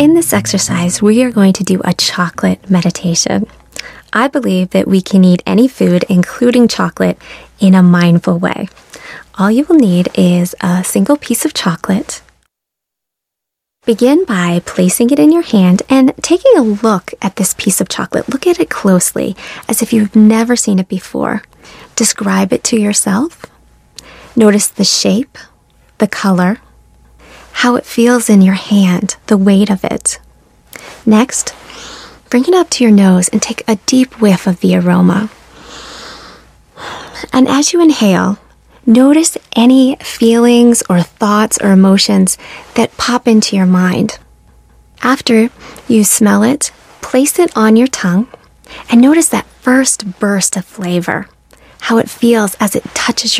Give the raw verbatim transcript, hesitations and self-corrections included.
In this exercise, we are going to do a chocolate meditation. I believe that we can eat any food, including chocolate, in a mindful way. All you will need is a single piece of chocolate. Begin by placing it in your hand and taking a look at this piece of chocolate. Look at it closely, as if you've never seen it before. Describe it to yourself. Notice the shape, the color, how it feels in your hand, the weight of it. Next, bring it up to your nose and take a deep whiff of the aroma. And as you inhale, notice any feelings or thoughts or emotions that pop into your mind. After you smell it, place it on your tongue and notice that first burst of flavor, how it feels as it touches your